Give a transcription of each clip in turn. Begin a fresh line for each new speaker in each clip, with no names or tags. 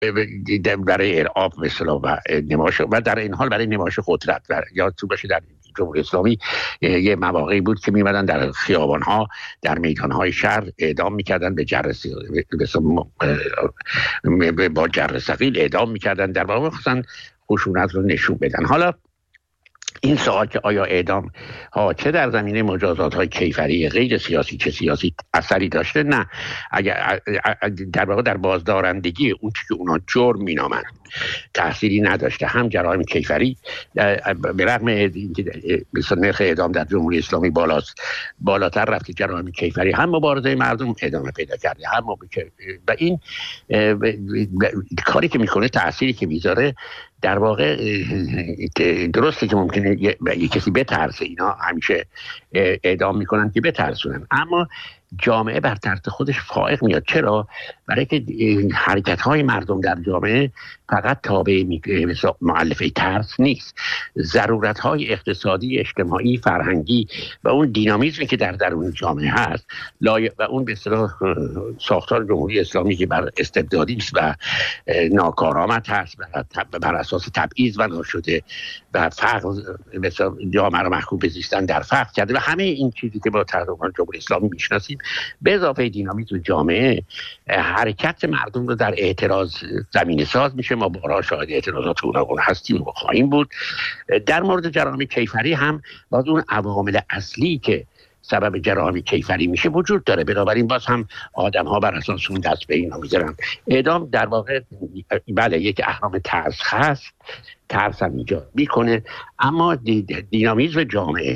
برای ارعاب مثلا و نمایش و در این حال برای نمایش قدرت. یادتون باشه در جمهوری اسلامی یه مواقعی بود که میمدن در خیابان‌ها، در میدان‌های شهر اعدام میکردن به با جر ثقیل اعدام میکردن، در واقع خصوصا خشونت رو نشون بدن. حالا این سوال که آیا اعدام ها چه در زمینه مجازات های کیفری غیر سیاسی چه سیاسی اثری داشته؟ نه، اگر در واقع در بازدارندگی اون چیزی که اونا جرم مینامند تأثیری نداشته. هم جرایم کیفری به رغم اینکه نرخ اعدام در جمهوری اسلامی بالاتر رفت، جرایم کیفری هم مبارزه مردم ادامه پیدا کرده، هم و این کاری که میکنه، تأثیری که میذاره، در واقع درسته که ممکنه یه کسی بترسه، اینا همیشه اعدام میکنن که بترسونن، اما جامعه بر طرز خودش فائق میاد. چرا؟ برای که حرکت های مردم در جامعه فقط تابع مؤلفه ترس نیست. ضرورت های اقتصادی، اجتماعی، فرهنگی و اون دینامیزمی که در درون جامعه هست و اون به اصطلاح ساختار جمهوری اسلامی که بر استبدادی است و ناکارآمد هست و بر اساس تبعیض بنا شده و فقر، مثلا جامعه رو محکوم به زیستن در فقر کرده و همه این چیزی که با تحریمان جمهوری اسلامی میشناسیم، به اضافه دینامیزم جامعه، حرکت مردم رو در اعتراض زمینه ساز میشه. ما بارها شاهد اعتراضات گوناگون هستیم و خواهیم بود. در مورد جرایم کیفری هم باز اون عوامل اصلی که سبب جرایم کیفری میشه وجود داره، بنابراین باز هم آدم ها بر اساس اون دست به اینا میذارن. اعدام در واقع بله یک اهرام ترس هست، ترس هم ایجاد میکنه، اما دینامیزم جامعه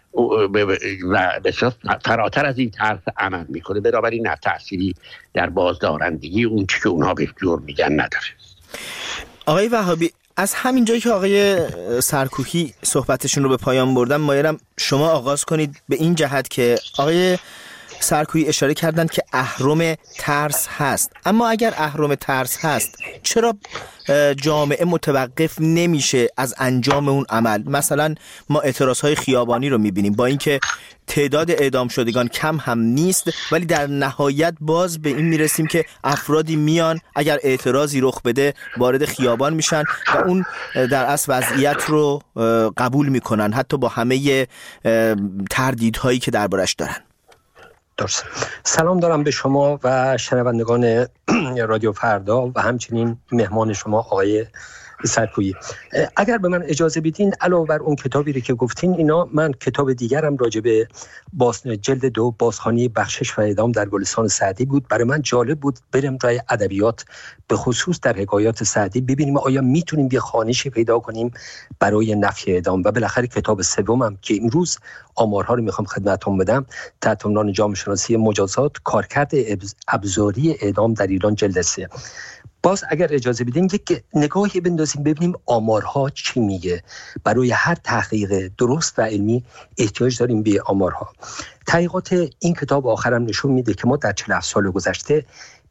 و بسیار فراتر از این ترس عمل میکنه، بنابراین نه تأثیری در بازدارندگی اون چی که اونها به جرم میگن نداره.
آقای وهابی، از همین جایی که آقای سرکوهی صحبتشون رو به پایان بردن، مایلم شما آغاز کنید به این جهت که آقای سرکوهی اشاره کردن که اهرم ترس هست، اما اگر اهرم ترس هست چرا جامعه متوقف نمیشه از انجام اون عمل؟ مثلا ما اعتراضهای خیابانی رو میبینیم، با اینکه تعداد اعدام شدگان کم هم نیست، ولی در نهایت باز به این میرسیم که افرادی میان اگر اعتراضی رخ بده وارد خیابان میشن و اون در اصل وضعیت رو قبول میکنن، حتی با همه تردیدهایی که دربارش دارن.
درست. سلام دارم به شما و شنوندگان رادیو فردا و همچنین مهمان شما آقای سرکویی. اگر به من اجازه بدین، علاوه بر اون کتابی که گفتین، اینا من کتاب دیگرم راجع به جلد 2 بازخوانی بخشش و اعدام در گلستان سعدی بود. برای من جالب بود بریم رای ادبیات، به خصوص در حکایات سعدی، ببینیم آیا میتونیم یه خوانشی پیدا کنیم برای نفی اعدام. و بالاخره کتاب سومم که امروز آمارها رو میخوام خدمتتون بدم، تحت عنوان جامعه شناسی مجازات، کارکرد ابزاری اعدام در ایران، جلد 3. باز اگر اجازه بدیم یک نگاهی بندازیم ببینیم آمارها چی میگه. برای هر تحقیق درست و علمی احتیاج داریم به آمارها. تحقیقات این کتاب آخرم نشون میده که ما در 47 سال گذشته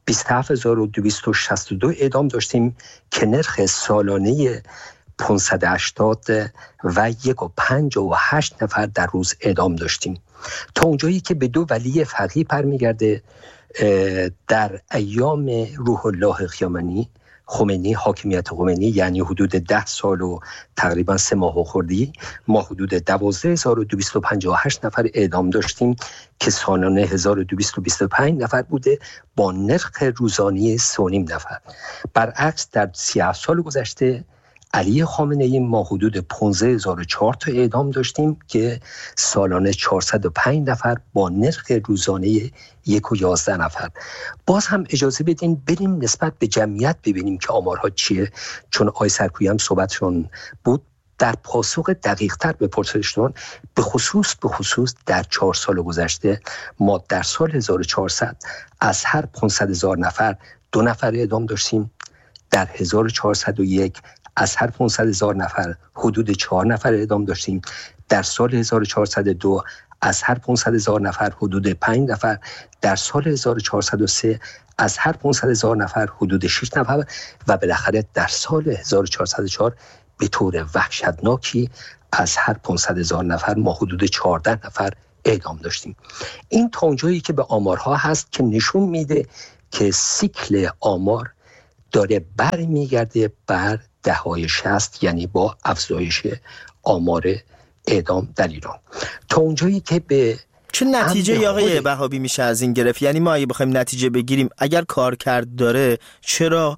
27262 اعدام داشتیم که نرخ سالانه 580 و 1.58 نفر در روز اعدام داشتیم، تا اونجایی که به 2 ولی فقیه برمیگرده. در ایام روح الله خمینی، حاکمیت خمینی، یعنی حدود 10 سال و تقریبا 3 ماه خردی، ما حدود 12258 نفر اعدام داشتیم که سالانه 1225 نفر بوده با نرخ روزانه 3.5 نفر. برعکس در 37 سال گذشته علی خامنه‌ای ما حدود 15004 تا اعدام داشتیم که سالانه 405 نفر با نرخ روزانه 1.11 نفر. باز هم اجازه بدین بریم نسبت به جمعیت ببینیم که آمارها چیه، چون آقای سرکویی هم صحبتشون بود. در پاسخ دقیق‌تر به پرسشتون، به خصوص در 4 سال گذشته ما در سال 1400 از هر 500,000 نفر 2 نفر اعدام داشتیم. در 1401 از هر 500,000 نفر حدود 4 نفر اعدام داشتیم. در سال 1402 از هر 500,000 نفر حدود 5 نفر. در سال 1403 از هر 500,000 نفر حدود 6 نفر و بالاخره در سال 1404 به طور وحشتناکی از هر 500,000 نفر ما حدود 14 نفر اعدام داشتیم. این تا اونجایی که به آمارها هست که نشون میده که سیکل آمار داره برمیگرده بر دهه‌های 60، یعنی با افزایش آمار اعدام در ایران. تا اونجایی که به
چه نتیجه آقای وهابی میشه از این گرفت؟ یعنی ما اگه بخوایم نتیجه بگیریم، اگر کارکرد داره چرا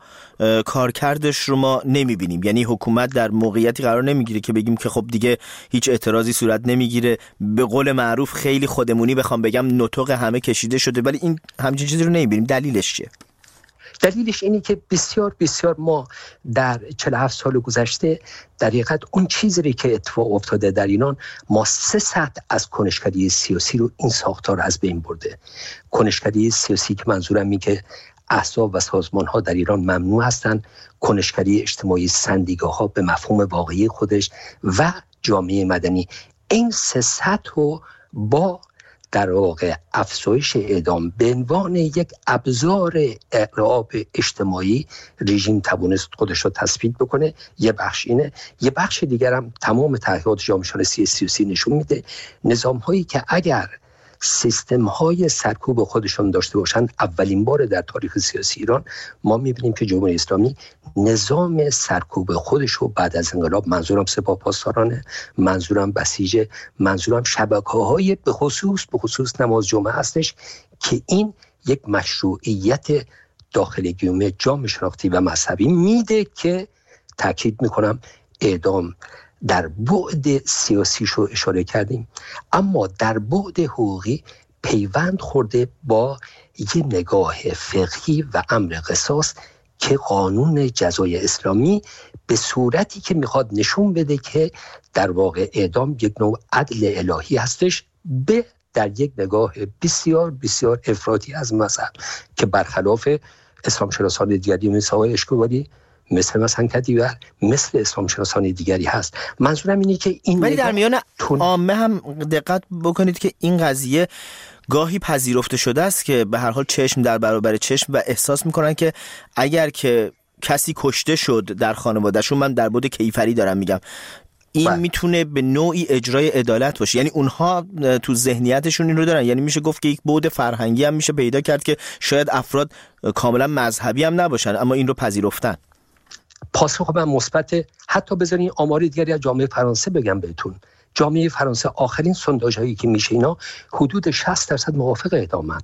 کارکردش رو ما نمیبینیم؟ یعنی حکومت در موقعیتی قرار نمیگیره که بگیم که خب دیگه هیچ اعتراضی صورت نمیگیره، به قول معروف خیلی خودمونی بخوام بگم نطق همه کشیده شده، ولی این همچین چیزی رو نمیبینیم. دلیلش چیه؟
دلیلش اینه که بسیار ما در 47 سال گذشته در حقیقت اون چیزی که اتفاق افتاده در ایران، ما 3 سطح از کنشگری سیاسی رو این ساختار از بین برده. کنشگری سیاسی که منظورم اینه که احزاب و سازمان‌ها در ایران ممنوع هستند، کنشگری اجتماعی، سندیکاها به مفهوم واقعی خودش و جامعه مدنی. این 3 سطح رو با در واقع افزایش اعدام به عنوان یک ابزار اعراب اجتماعی رژیم توانست خودش رو تثبیت بکنه. یه بخش اینه. یه بخش دیگر هم تمام تحقیقات جامعه شناسی سیاسی نشون میده نظام هایی که اگر سیستم های سرکوب خودشون داشته باشن، اولین بار در تاریخ سیاسی ایران ما میبینیم که جمهوری اسلامی نظام سرکوب خودش رو بعد از انقلاب، منظورم سپاهپاسدارانه، منظورم بسیج، منظورم شبکه‌های به خصوص نماز جمعه هستش که این یک مشروعیت داخل گیومه جامعه شناختی و مذهبی میده که تاکید میکنم اعدام در بعد سیاسی شو اشاره کردیم، اما در بعد حقوقی پیوند خورده با یه نگاه فقهی و امر قصاص که قانون جزای اسلامی به صورتی که میخواد نشون بده که در واقع اعدام یک نوع عدل الهی هستش، به در یک نگاه بسیار افراطی از مذهب که برخلاف اسلام شناسان دیگری مثل آقای اشکواری، مثلا کدیور، مثل اسلام شناسان دیگری هست. منظورم اینه که این
ولی در میان عامه هم دقت بکنید که این قضیه گاهی پذیرفته شده است که به هر حال چشم در برابر چشم و احساس میکنن که اگر که کسی کشته شد در خانوادهشون، من در بعد کیفری دارم میگم، این میتونه به نوعی اجرای عدالت باشه. یعنی اونها تو ذهنیتشون این رو دارن. یعنی میشه گفت که یک بعد فرهنگی هم میشه پیدا کرد که شاید افراد کاملا مذهبی هم نباشن اما این رو پذیرفتن.
پاسخ من مثبت. حتی بذارین آمار دیگری از جامعه فرانسه بگم بهتون. جامعه فرانسه آخرین سونداژ هایی که میشه اینا حدود 60% موافق اعدامن.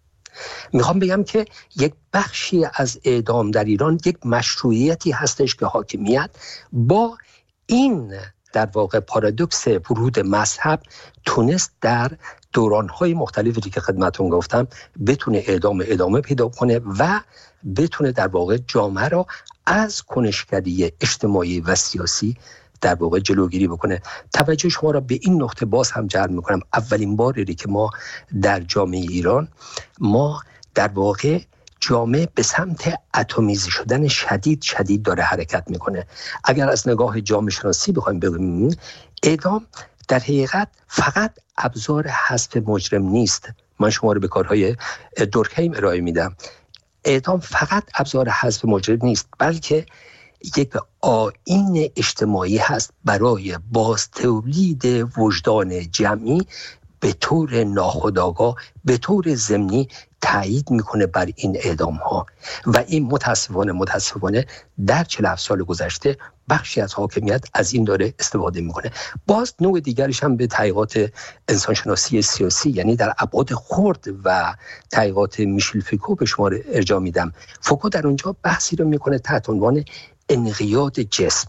میخوام بگم که یک بخشی از اعدام در ایران یک مشروعیتی هستش که حاکمیت با این در واقع پارادوکس ورود مذهب تونست در دوران‌های مختلفی که خدمتون گفتم بتونه ادامه پیدا کنه و بتونه در واقع جامعه را از کنشگری اجتماعی و سیاسی در واقع جلوگیری بکنه. توجه شما را به این نقطه باز هم جلب میکنم. اولین باری که ما در جامعه ایران ما در واقع جامعه به سمت اتمیزی شدن شدید داره حرکت میکنه. اگر از نگاه جامعه شناسی بخوایم بگیم، اعدام در حقیقت فقط ابزار حذف مجرم نیست. من شما رو به کارهای دورکهیم ارائه میدم. اعدام فقط ابزار حذف مجرم نیست، بلکه یک آیین اجتماعی هست برای باز تولید وجدان جمعی به طور ناخودآگاه، به طور ضمنی تایید میکنه بر این اعدام ها و این متاسفانه در 47 سال گذشته بخشی از حاکمیت از این داره استفاده میکنه. باز نوع دیگرش هم به تحقیقات انسانشناسی سیاسی، یعنی در ابعاد خرد و تحقیقات میشل فوکو به شما ارجاع میدم. فوکو در اونجا بحثی رو میکنه تحت عنوان انقیاد جسم.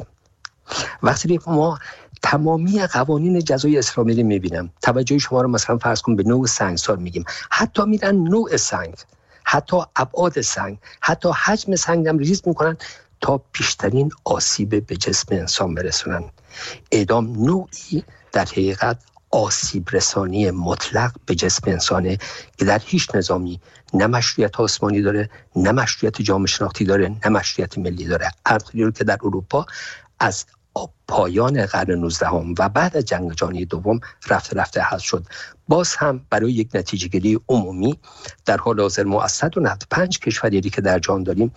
وقتی ما تمامی قوانین جزای اسلامی رو میبینم، توجه شما رو مثلا فرض کن به نوع سنگسار میگیم، حتی میرن نوع سنگ، حتی ابعاد سنگ، حتی حجم سنگ هم ریز میکنن تا بیشترین آسیب به جسم انسان برسونن. اعدام نوعی در حقیقت آسیب رسانی مطلق به جسم انسانه که در هیچ نظامی نه مشروعیت آسمانی داره، نه مشروعیت جامعه شناختی داره، نه مشروعیت ملی داره. ارتقی رو که در اروپا از پایان قرن 19 و بعد از جنگ جهانی دوم رفته حذف شد. باز هم برای یک نتیجه گیری عمومی در حال حاضر ما از 195 کشوری که در جهان داریم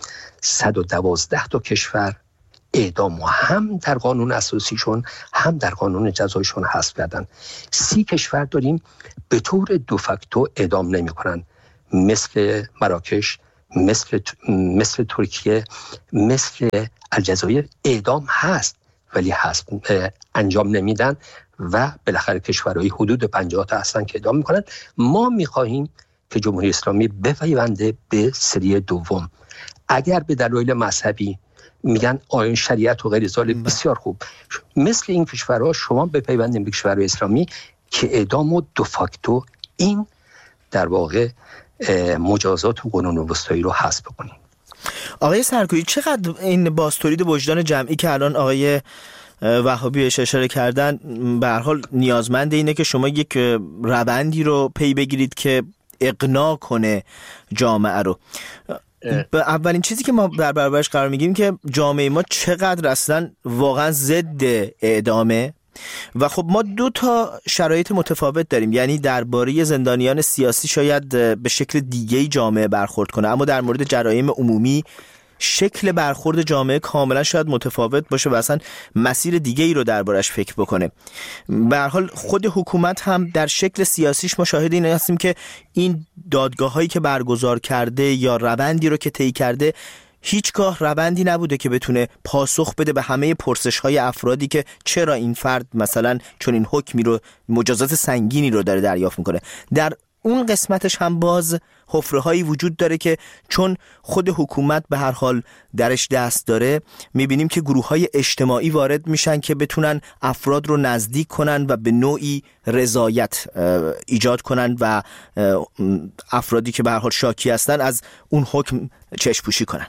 112 تا کشور اعدام هم در قانون اساسیشون هم در قانون جزایشون حذف کردن. 30 کشور داریم به طور دو فاکتو اعدام نمی‌کنن، مثل مراکش، مثل ترکیه، مثل الجزایر اعدام هست، ولی انجام نمیدن و بالاخره کشورهای حدود 50 تا هستن که اعدام میکنن. ما میخواهیم که جمهوری اسلامی بپیونده به سری دوم. اگر به دلایل مذهبی میگن آیین شریعت و غیر ذالک، بسیار خوب، مثل این کشورها شما بپیوندید به کشورهای اسلامی که اعدام و دو فاکتو این در واقع مجازات و قانون وسطایی رو حذف بکنیم.
آقای سرکویی، چقدر این بازتولید وجدان جمعی که الان آقای وهابی اشاره کردن به هر حال نیازمند اینه که شما یک روندی رو پی بگیرید که اقناع کنه جامعه رو. اولین چیزی که ما در برابرش قرار میگیریم که جامعه ما چقدر اصلا واقعا ضد اعدامه و خب ما دو تا شرایط متفاوت داریم. یعنی درباره زندانیان سیاسی شاید به شکل دیگه‌ای جامعه برخورد کنه، اما در مورد جرایم عمومی شکل برخورد جامعه کاملا شاید متفاوت باشه و اصلا مسیر دیگه‌ای رو دربارش فکر بکنه. به هر حال خود حکومت هم در شکل سیاسیش ما شاهد این هستیم که این دادگاه‌هایی که برگزار کرده یا روندی رو که طی کرده هیچگاه روندی نبوده که بتونه پاسخ بده به همه پرسش‌های افرادی که چرا این فرد مثلا چون این حکمی رو، مجازات سنگینی رو داره دریافت میکنه. در اون قسمتش هم باز حفره‌هایی وجود داره که چون خود حکومت به هر حال درش دست داره، میبینیم که گروه‌های اجتماعی وارد میشن که بتونن افراد رو نزدیک کنن و به نوعی رضایت ایجاد کنن و افرادی که به هر حال شاکی هستن از اون حکم چشم‌پوشی کنن.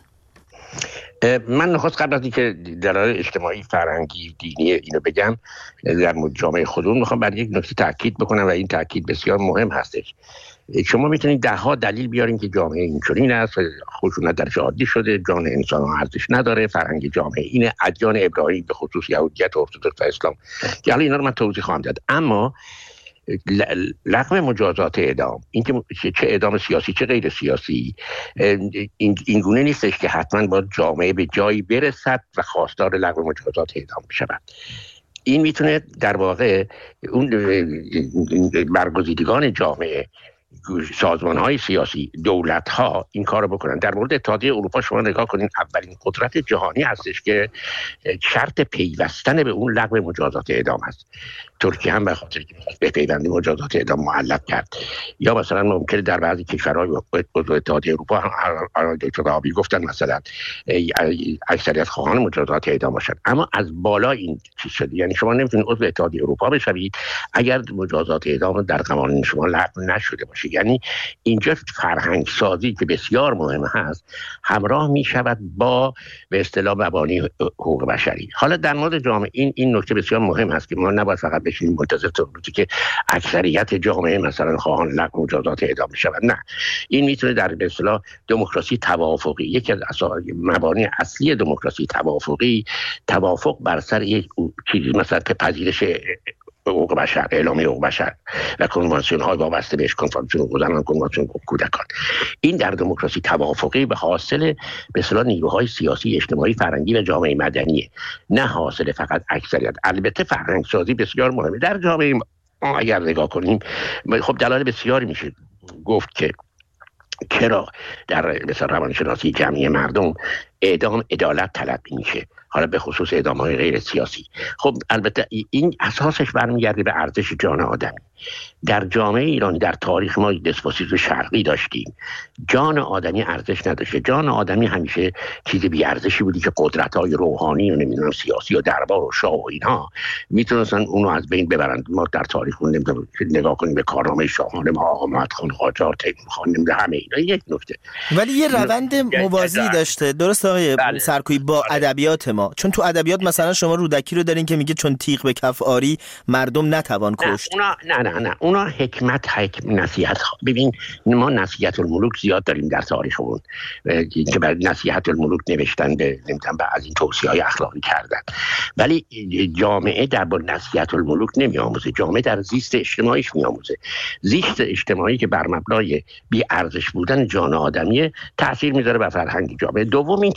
من نخست قبل از اینکه دلایل اجتماعی، فرهنگی، دینی اینو بگم، در جامعه خودمون میخوام بر یک نکته تاکید بکنم و این تاکید بسیار مهم هستش. شما میتونید ده ها دلیل بیارین که جامعه اینچنین است، خشونت درش عادی شده، جان انسان ارزش نداره، فرهنگ جامعه اینه، ادیان ابراهیم به خصوص یهودیت و ارتدوکس و اسلام، که حالا اینا رو من توضیح خواهم داد. اما لغو مجازات اعدام، این که چه اعدام سیاسی چه غیر سیاسی، این گونه نیستش که حتما با جامعه به جایی برسد و خواستار لغو مجازات اعدام بشود. این میتونه در واقع اون برگزیدگان جامعه، سازمان‌های سیاسی، دولت‌ها این کارو بکنن. در مورد اتحادیه اروپا شما نگاه کنین، اولین قدرت جهانی هستش که شرط پیوستن به اون لغو مجازات اعدام هست. ترکیه هم به خاطر که می‌خواست به پیوندی مجازات اعدام معلق کرد. یا مثلا ممکنه در بعضی کشورهای عضو اتحادیه اروپا، دکتر وهابی گفتن مثلا اکثریت خواهان مجازات اعدام باشن، اما از بالا این چیز شده. یعنی شما نمیتونید عضو اتحادیه اروپا بشوید اگر مجازات اعدام در قوانین شما لغو نشده باشه. یعنی اینجا فرهنگ سازی که بسیار مهم هست همراه می شود با به اصطلاح مبانی حقوق بشری. حالا در مورد جامعه این نکته بسیار مهم هست که ما نباید فقط بشینیم منتظر تا روزی که اکثریت جامعه مثلا خواهان لغو مجازات اعدام بشود. نه، این میتونه در به اصطلاح دموکراسی توافقی، یکی از مبانی اصلی دموکراسی توافقی، توافق بر سر یک چیزی مثلا که پذیرش حقوق بشر، اعلامیه حقوق بشر و کنوانسیون های وابسته بهش، کنوانسیون حقوق زنان، کنوانسیون حقوق کودکان، این در دموکراسی توافقی به حاصل به اصطلاح نیروهای سیاسی، اجتماعی، فرهنگی و جامعه مدنیه، نه حاصل فقط اکثریت. البته فرهنگ سازی بسیار مهمه در جامعه ما. اگر نگاه کنیم خب دلایل بسیاری میشه گفت که چرا در مثلا روانشناسی جمعی مردم اعدام عدالت تلقی میشه، حالا به خصوص اعدام‌های غیر سیاسی. خب البته این اساسش برمیگرده به ارزش جان آدمی. در جامعه ایران در تاریخ ما دسپوسیسم شرقی داشتیم، جان آدمی ارزش نداشته. جان آدمی همیشه چیز بی ارزشی بودی که قدرت‌های روحانی و نمیدونم سیاسی و دربار و شاه و اینها میتونستن اونو از بین ببرند. ما در تاریخ نگاه کنیم به کارنامه شاهان ما، آقا محمدخان قاجار، تیمورخان، همه اینا یک نکته.
ولی یه روند موازی داشته، درست آقای سرکویی، با ادبیات ما. چون تو ادبیات مثلا شما رودکی رو دارین که میگه چون تیغ به کف آری مردم نتوان کشت.
نه اونا حکمت نصیحت. ببین ما نصیحت الملوک زیاد داریم در تاریخمون که بعد نصیحت الملوک نوشتن به نمیدونم از این توصیه‌های اخلاقی کردن، ولی جامعه در با نصیحت الملوک نمیآموزه. جامعه در زیست اجتماعیش میآموزه. زیست اجتماعی که بر مبنای بی ارزش بودن جان آدمی تاثیر میذاره بر فرهنگ جامعه. دوم این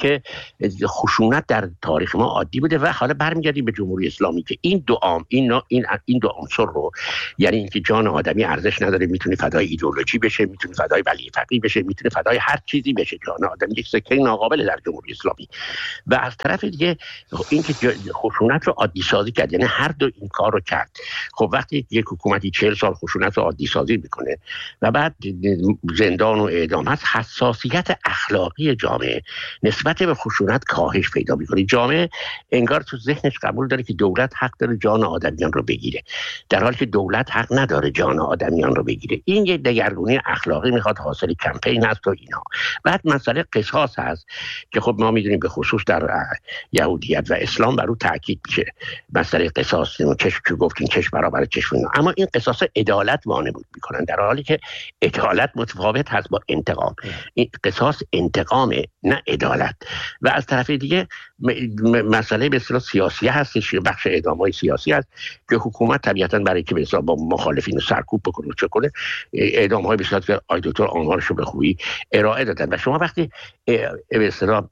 که خشونت در تاریخ ما عادی بوده و حالا برمیگردیم به جمهوری اسلامی که این دو عنصر رو، یعنی اینکه جان آدمی ارزش نداره، میتونه فدای ایدئولوژی بشه، میتونه فدای ولی فقیه بشه، میتونه فدای هر چیزی بشه، جان آدمی یک سکه ناقابل در جمهوری اسلامی. و از طرف دیگه اینکه خشونت رو عادی سازی کرد، یعنی هر دو این کار رو کرد. خب وقتی یک حکومتی 40 سال خشونت رو عادی سازی میکنه و بعد زندان و اعدام هست، حساسیت اخلاقی جامعه نسبت به خشونت کاهش پیدا میکنه. جامعه انگار تو ذهنش قبول داره که دولت حق داره جان آدمیان رو بگیره، در حالی که دولت حق نداره جان آدمیان رو بگیره. این یک دگرگونی اخلاقی میخواد، حاصل کمپین هست و اینا. بعد مسئله قصاص هست که خب ما میدونیم به خصوص در یهودیت و اسلام بر اون تاکید میشه، مسئله قصاص که گفتین چشم برابر چشم اینا. اما این قصاص عدالت وانمود میکنن، در حالی که عدالت متفاوت هست با انتقام. این قصاص انتقامه نه عدالت. و از طرف دیگه مسئله به اصطلاح سیاسی هستش، بخش اعدام‌های سیاسی هست که حکومت طبیعتاً برای که به اصطلاح با مخالفین سرکوب بکنه چه کنه، اعدام‌های به صورت که آقای دکتر آمارش رو به خوبی ارائه دادن. و شما وقتی به اصطلاح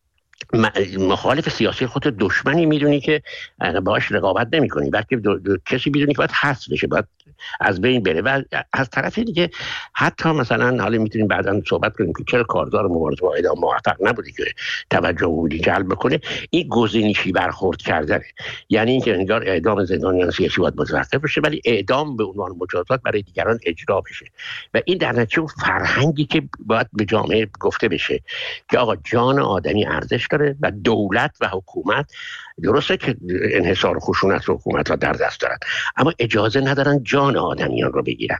مخالف سیاسی خود دشمنی میدونی که باهاش رقابت نمی‌کنی، بلکه کسی میدونی که باید حذف بشه، باید از بین بره. و از طرف دیگه حتی مثلا حالا میتونیم بعداً صحبت کنیم که چرا کارزار مبارزه با اعدام موفق نبوده که توجه عمومی جلب بکنه. این گزینشی برخورد کردنه، یعنی اینکه انگار اعدام زندانیان سیاسی باید متوقف بشه ولی اعدام به عنوان مجازات برای دیگران اجرا بشه. و این در نتیجه فرهنگی که باید به جامعه گفته بشه که آقا جان آدمی ارزش داره و دولت و حکومت درسته که انحصار خشونت رو حکومت را در دست دارن، اما اجازه ندارن جان آدمیان رو بگیرن.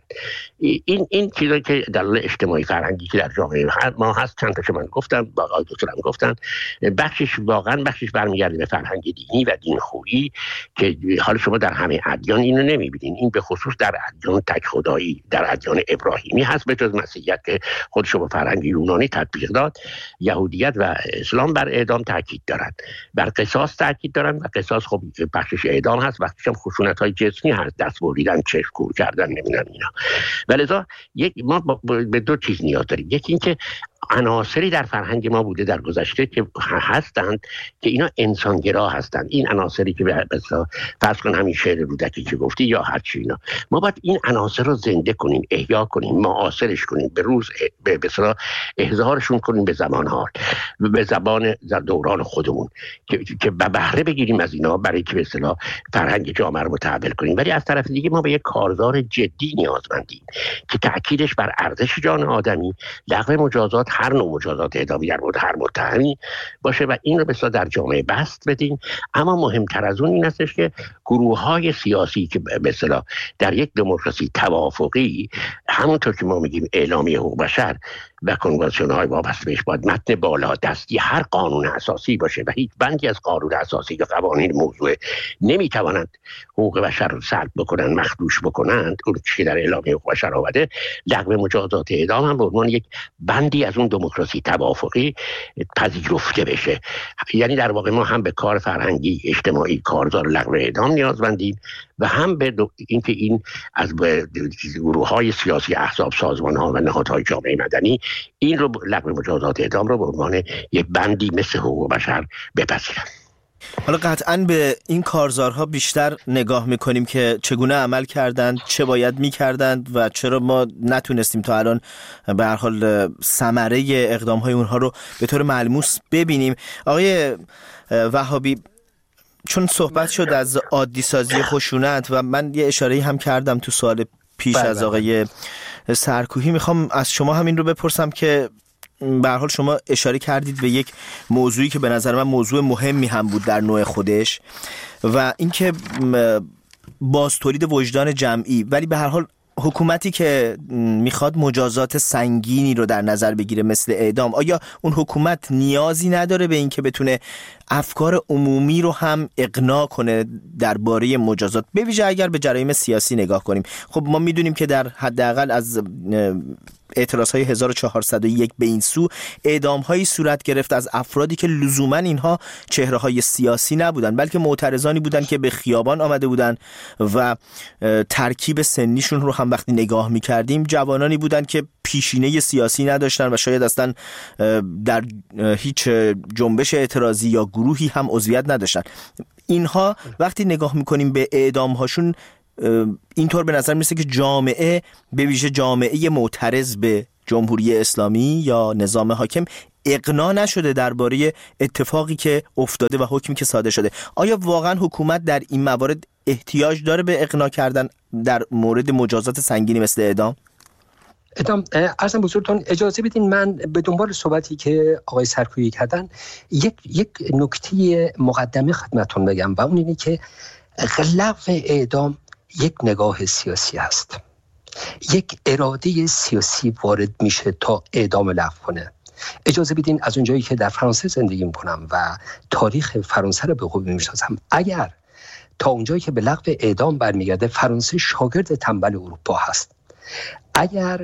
این چیزایی که دلایل اجتماعی فرهنگی که در جامعه ما هست، چند تا که من گفتم، آقای دکتر هم گفتن، بخشش برمیگرده به فرهنگ دینی و دینخویی که حالا شما در همه ادیان اینو نمیبینین. این به خصوص در ادیان تک خدایی، در ادیان ابراهیمی هست، به جز مسیحیت که خودش با فرهنگ یونانی تطبیق داد. یهودیت و اسلام بر اعدام تاکید دارن، بر قصاص تاکید دارن و قصاص خب بخشش اعدام هست، بخشش هم خشونت‌های جسمی هست، دست بریدن، چشم کور کردن، نمیدونم اینا. ولذا ما به دو چیز نیاز داریم. یکی اینکه عناصری در فرهنگ ما بوده در گذشته که هستند که اینا انسانگرا هستند. این عناصری که مثلا فرض کن همین شعر رودکی که گفتی یا هر چی اینا، ما باید این عناصر رو زنده کنیم، احیا کنیم، معاصرش کنیم، به روز به اصطلاح احضارشون کنیم به زمان حال، به زبان دوران خودمون که بهره بگیریم از اینا برای که به اصطلاح فرهنگ جامعه رو متحول کنیم. ولی از طرف دیگه ما به یک کارزار جدی نیازمندیم که تأکیدش بر ارزش جان آدمی، لغو مجازات، هر نوع مجازات اعدامی در مورد هر متهمی باشه و این رو به اصطلاح در جامعه بسط بدیم. اما مهمتر از اون این هستش که گروه‌های سیاسی که به اصطلاح در یک دموکراسی توافقی، همونطور که ما میگیم اعلامیه حقوق بشر و کنوانسیون‌های وابسته بهش باید متن بالا دستی هر قانون اساسی باشه و هیچ بندی از قانون اساسی یا قوانین موضوع نمیتوانند حقوق بشر رو سلب بکنن، مخدوش بکنند. اون چیزی در اعلامیه حقوق بشر آمده، لغو مجازات اعدام هم به عنوان یک بندی از اون دموکراسی توافقی پذیرفته بشه. یعنی در واقع ما هم به کار فرهنگی اجتماعی کارزار لغو اعدام نیازمندیم و هم به اینکه این از گروه‌های سیاسی، احزاب، سازمان‌ها و نهادهای جامعه مدنی این رو لغو مجازات اعدام رو به عنوان یک بندی مثل حقوق بشر بپذیرن.
حالا قطعاً به این کارزارها بیشتر نگاه میکنیم که چگونه عمل کردند، چه باید میکردند و چرا ما نتونستیم تا الان به هر حال ثمره اقدامهای اونها رو به طور ملموس ببینیم. آقای وهابی، چون صحبت شد از عادی سازی خشونت و من یه اشاره‌ای هم کردم تو سوال پیش از آقای سرکوهی، میخوام از شما همین رو بپرسم که به هر حال شما اشاره کردید به یک موضوعی که به نظر من موضوع مهمی هم بود در نوع خودش و اینکه باز تولید وجدان جمعی، ولی به هر حال حکومتی که میخواد مجازات سنگینی رو در نظر بگیره مثل اعدام، آیا اون حکومت نیازی نداره به این که بتونه افکار عمومی رو هم اقناع کنه درباره مجازات، به ویژه اگر به جرایم سیاسی نگاه کنیم؟ خب ما میدونیم که در حداقل از اعتراضهای 1401 به این سو اعدام‌هایی صورت گرفت از افرادی که لزوماً اینها چهره‌های سیاسی نبودن، بلکه معترضانی بودن که به خیابان آمده بودن و ترکیب سنیشون رو هم وقتی نگاه می‌کردیم جوانانی بودن که پیشینه سیاسی نداشتن و شاید اصلا در هیچ جنبش اعتراضی یا گروهی هم عضویت نداشتن. اینها وقتی نگاه می‌کنیم به اعدام‌هاشون اینطور به نظر میرسه که جامعه، به ویژه جامعه معترض به جمهوری اسلامی یا نظام حاکم، اقناع نشده درباره اتفاقی که افتاده و حکمی که صادر شده. آیا واقعا حکومت در این موارد احتیاج داره به اقناع کردن در مورد مجازات سنگینی مثل اعدام؟
عرضم بزرگتون اجازه بدین من به دنبال صحبتی که آقای سرکویی کردن یک نکته مقدمه خدمتون بگم و اون اینه که لغو اعدام یک نگاه سیاسی است. یک اراده سیاسی وارد میشه تا اعدام لغو کنه. اجازه بدین از اونجایی که در فرانسه زندگی میکنم و تاریخ فرانسه رو به خوبی میشناسم، اگر تا اونجایی که به لغو اعدام برمیگرده فرانسه شاگرد تنبل اروپا هست. اگر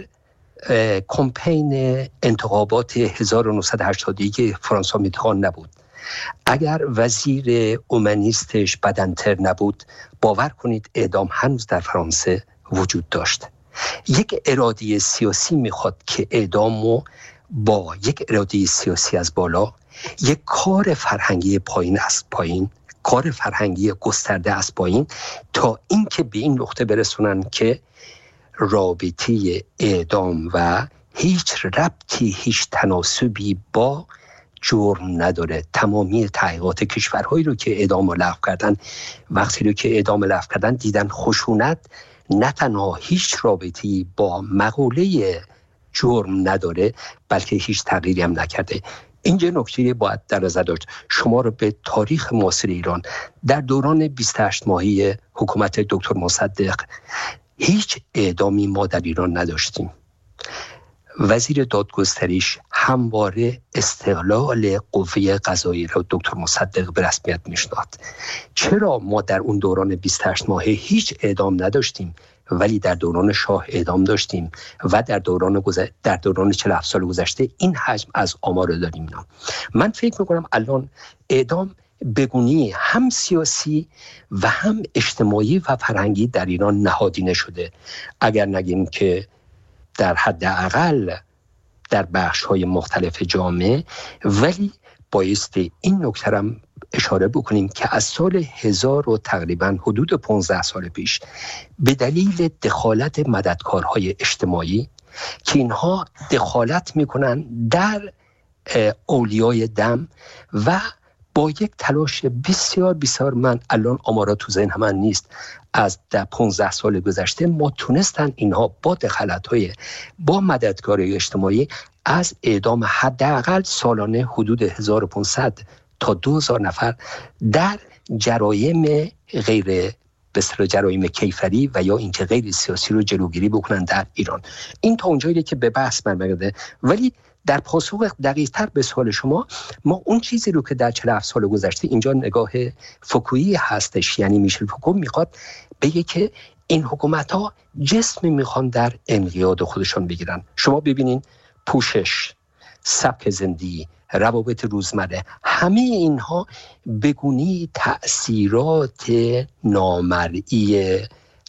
کمپین انتخابات 1981 فرانسوا میتخان نبود، اگر وزیر اومانیستش بدنتر نبود، باور کنید اعدام هنوز در فرانسه وجود داشت. یک اراده سیاسی میخواد که اعدامو با یک اراده سیاسی از بالا، یک کار فرهنگی پایین از پایین، کار فرهنگی گسترده از پایین، تا اینکه به این نقطه برسونن که رابطه اعدام و هیچ ربطی، هیچ تناسبی با جرم نداره. تمامی تحقیقات کشورهایی رو که اعدام لغو کردن، وقتی رو که اعدام لغو کردن دیدن خشونت نه تنها هیچ رابطی با مقوله جرم نداره، بلکه هیچ تغییری هم نکرده. اینجا نکته باید در نظر داشت. شما رو به تاریخ معاصر ایران در دوران 28 ماهی حکومت دکتر مصدق هیچ اعدامی ما در ایران نداشتیم. وزیر دادگستریش همواره استقلال قوه قضاییه را دکتر مصدق به رسمیت میشناخت. چرا ما در اون دوران 28 ماهه هیچ اعدام نداشتیم ولی در دوران شاه اعدام داشتیم و در دوران 47 سال گذشته این حجم از آمار رو داریم؟ من فکر میکنم الان اعدام بگونی هم سیاسی و هم اجتماعی و فرهنگی در ایران نهادینه شده. اگر نگیم که در حداقل در بخش‌های مختلف جامعه، ولی بایستی این نکته را اشاره بکنیم که از سال 1000 و تقریبا حدود 15 سال پیش به دلیل دخالت مددکارهای اجتماعی که اینها دخالت میکنن در اولیای دم و با یک تلاش بسیار بسیار، من الان آمارات تو ذهن من نیست، از 15 سال گذشته ما تونستن اینها با دخالت‌های با مددکارای اجتماعی از اعدام حداقل سالانه حدود 1500 تا 2000 نفر در جرایم غیر بسیار جرایم کیفری و یا اینکه غیر سیاسی رو جلوگیری بکنن در ایران. این تا اونجایی که به بحث برمیگرده. ولی در پاسخ دقیق‌تر به سوال شما، ما اون چیزی رو که در 47 سال گذشته، اینجا نگاه فوکویی هستش، یعنی میشل فوکو میخواد بگه که این حکومت‌ها جسمی میخوان در انقیاد خودشان بگیرن. شما ببینین پوشش، سبک زندگی، روابط روزمره، همه اینها بگونی تأثیرات نامرئی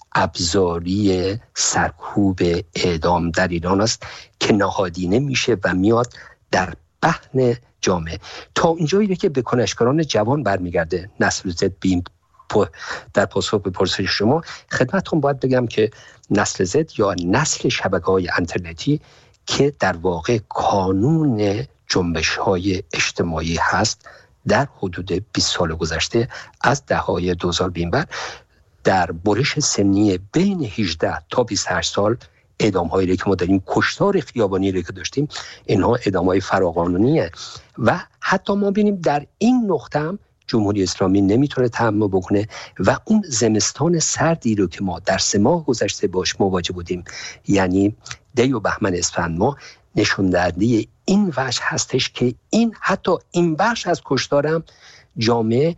ابزاری سرکوب اعدام در ایران است که نهادینه میشه و میاد در بحن جامعه. تا اینجایی که به کنشگران جوان برمیگرده نسل زد، بیم در پاسخ به پرسش شما خدمتتون باید بگم که نسل زد یا نسل شبکه‌های اینترنتی که در واقع کانون جنبش‌های اجتماعی هست، در حدود 20 سال گذشته از دهه‌های 2000 به این ور در برش سنی بین 18 تا 28 سال اعدام‌هایی که ما داریم، کشتار خیابانی رو که داشتیم، اینها اعدام‌های فراقانونیه و حتی ما ببینیم در این نقطه هم جمهوری اسلامی نمیتونه تحمل بکنه و اون زمستان سردی رو که ما در 3 ماه گذشته باش مواجه بودیم، یعنی دی و بهمن اسفند ماه، نشون دهنده این وجه هستش که این حتی این بخش از کشتارم جامعه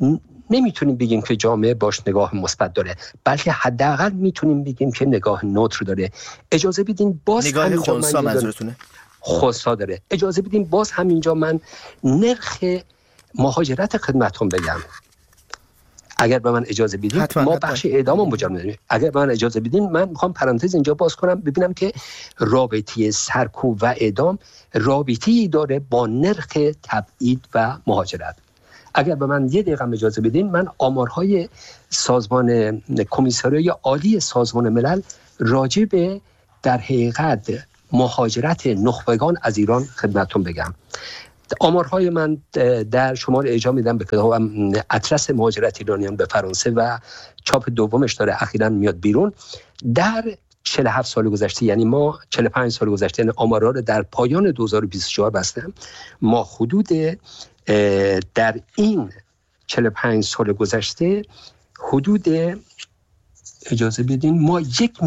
نمیتونیم بگیم که جامعه باش نگاه مثبت داره، بلکه حداقل میتونیم بگیم که نگاه نوتر داره. اجازه بدین باز
نگاه خنثی منظورتونه؟
خنثی داره. اجازه بدین باز همینجا من نرخ مهاجرت خدمتتون بگم. اگر به من اجازه بدین ما بخش اعدام مجرم داریم. اگر به من اجازه بدین من میخوام پرانتز اینجا باز کنم ببینم که رابطه سرکوب و اعدام رابطه‌ای داره با نرخ تبعید و مهاجرت. اگر به من یه دقیقه اجازه بدین من آمارهای سازمان کمیسریای عالی سازمان ملل راجع به در حقیقت مهاجرت نخبگان از ایران خدمتتون بگم. آمارهای من در شمال اعجام میدم به کتابم اطلس مهاجرت ایرانیان به فرانسه و چاپ دومش داره اخیراً میاد بیرون. در 47 سال گذشته، یعنی ما 45 سال گذشته، یعنی آمارها رو در پایان 2024 بستم، ما حدود در این 45 سال گذشته حدود اجازه بدین ما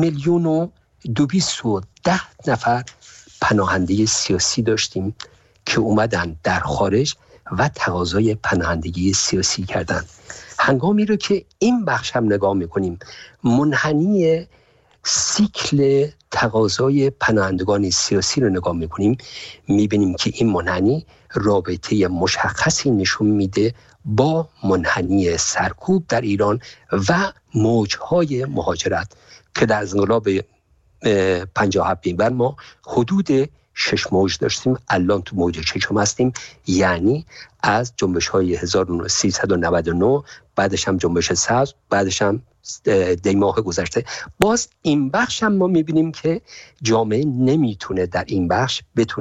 1,210,000 پناهنده سیاسی داشتیم که اومدن در خارج و تقاضای پناهندگی سیاسی کردن. هنگامی رو که این بخش هم نگاه میکنیم، منحنی سیکل تقاضای پناهندگان سیاسی رو نگاه میکنیم، میبینیم که این منحنی رابطه مشخصی نشون میده با منحنی سرکوب در ایران و موجهای مهاجرت که در انقلاب 57 بر ما حدود 6 موج داشتیم، الان تو موج 6 هستیم. یعنی از جنبش‌های 1399 بعدش هم جنبش سبز، بعدش هم دیماه گذشته. باز این بخش هم ما میبینیم که جامعه نمیتونه در این بخش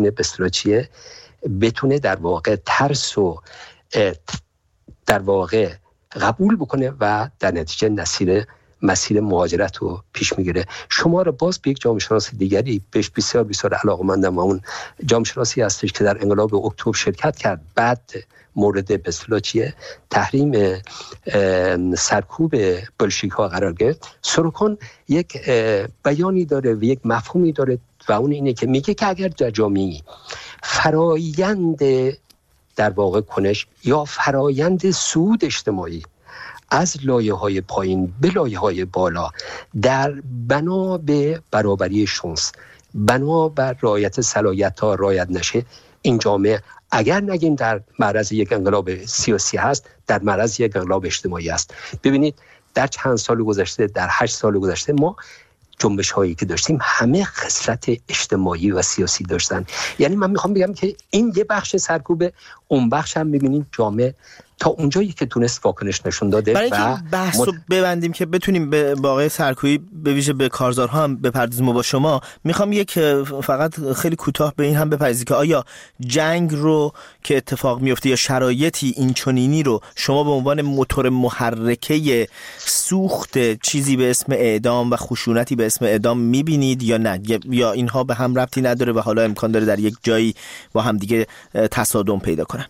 بتونه در واقع ترس و در واقع قبول بکنه و در نتیجه مسیر مهاجرت رو پیش میگیره. شما رو باز به یک جامعه شناس دیگری بهش بسیار بسیار علاقه‌مندم و اون جامعه شناسی هستش که در انقلاب اکتبر شرکت کرد، بعد مورد به اصطلاح تحریم سرکوب بلشویک ها قرار گرفت. سروکون یک بیانی داره و یک مفهومی داره و اون اینه که میگه که اگر در جامعه فرایند در واقع کنش یا فرایند صعود اجتماعی از لایه‌های پایین به لایه‌های بالا در بنا به برابری شانس، بنا بر رعایت صلاحیت‌ها رعایت نشه، این جامعه اگر نگیم در معرض یک انقلاب سیاسی هست، در معرض یک انقلاب اجتماعی است. ببینید در چند سال گذشته، در 8 سال گذشته ما جنبش هایی که داشتیم همه خصلت اجتماعی و سیاسی داشتن. یعنی من میخوام بگم که این یه بخش سرکوبه، اون بخش هم میبینید جامعه تا اونجایی که تونست واکنش نشون داده.
برای اینکه بحث رو ببندیم که بتونیم به واقع سرکوبی به ویژه به کارزارها هم بپردازیم با شما، میخوام یک فقط خیلی کوتاه به این هم بپردازید که آیا جنگ رو که اتفاق میفته یا شرایطی این چنینی رو شما به عنوان موتور محرکه سوخت چیزی به اسم اعدام و خشونتی به اسم اعدام میبینید یا نه، یا اینها به هم ربطی نداره و حالا امکان داره در یک جایی با هم دیگه تصادم پیدا کنن؟